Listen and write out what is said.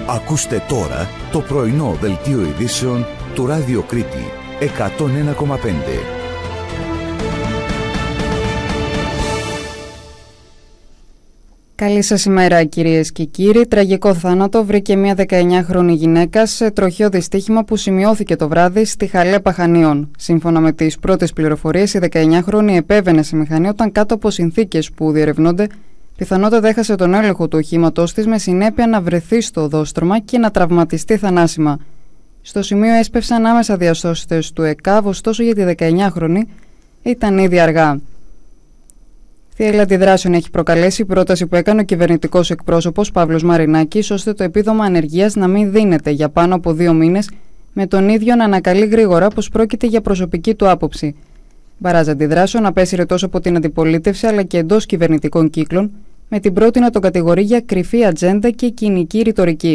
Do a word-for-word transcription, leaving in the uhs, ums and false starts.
Ακούστε τώρα το πρωινό δελτίο ειδήσεων του Ράδιο Κρήτη εκατόν ένα κόμμα πέντε. Καλή σας ημέρα κυρίες και κύριοι. Τραγικό θάνατο βρήκε μια δεκαεννιάχρονη γυναίκα σε τροχαίο δυστύχημα που σημειώθηκε το βράδυ στη Χαλέπα Χανίων. Σύμφωνα με τις πρώτες πληροφορίες, η δεκαεννιάχρονη επέβαινε σε μηχανή όταν κάτω από συνθήκες που διερευνώνται, πιθανότατα έχασε τον έλεγχο του οχήματός της με συνέπεια να βρεθεί στο οδόστρωμα και να τραυματιστεί θανάσιμα. Στο σημείο έσπευσαν άμεσα διασώστες του ΕΚΑΒ, ωστόσο για τη δεκαεννιάχρονη ήταν ήδη αργά. Θύελλα αντιδράσεων έχει προκαλέσει η πρόταση που έκανε ο κυβερνητικός εκπρόσωπος Παύλος Μαρινάκης, ώστε το επίδομα ανεργίας να μην δίνεται για πάνω από δύο μήνες, με τον ίδιο να ανακαλεί γρήγορα πως πρόκειται για προσωπική του άποψη. Μπαράζ αντιδράσεων απέσυρε τόσο από την αντιπολίτευση αλλά και εντός κυβερνητικών κύκλων, με την πρώτη να τον κατηγορεί για κρυφή ατζέντα και κοινική ρητορική.